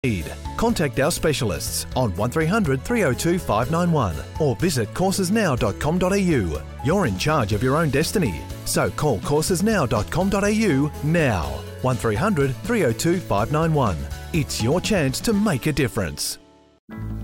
Contact our specialists on 1300 302 591 or visit coursesnow.com.au. You're in charge of your own destiny, so call coursesnow.com.au now. 1300 302 591. It's your chance to make a difference.